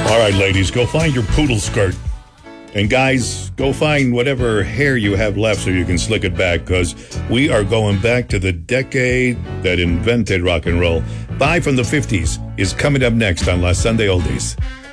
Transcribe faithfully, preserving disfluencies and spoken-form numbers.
All right, ladies, go find your poodle skirt. And guys, go find whatever hair you have left so you can slick it back, because we are going back to the decade that invented rock and roll. Bye from the fifties is coming up next on La Sunday Oldies.